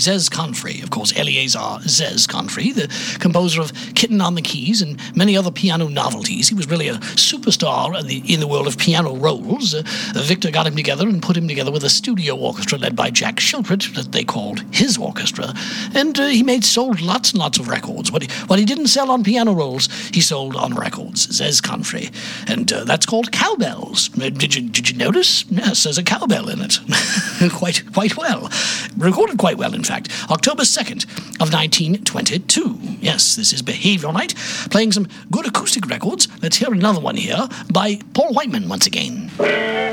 Zez Confrey, of course, Eleazar Zez Confrey, the composer of Kitten on the Keys and many other piano novelties. He was really a superstar in the world of piano rolls. Victor got him together and put him together with a studio orchestra led by Jack Shilprit that they called his orchestra. And he sold lots and lots of records. What he didn't sell on piano rolls, he sold on records. Zez Confrey. And that's called Cowbells. Did you notice? Yes, there's a cowbell in it. quite well. Recorded quite well, in fact. October 2nd of 1922. Yes, this is Behavioral Night, playing some good acoustic records. Let's hear another one here by Paul Whiteman once again.